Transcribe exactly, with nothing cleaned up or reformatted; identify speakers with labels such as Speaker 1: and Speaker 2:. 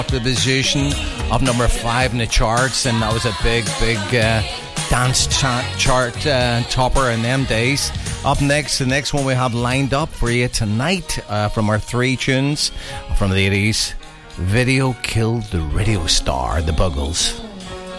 Speaker 1: the position of number five in the charts, and that was a big, big uh, dance chart, chart uh, topper in them days. Up next, the next one we have lined up for you tonight uh, from our three tunes from the eighties. Video killed the radio star, the Buggles.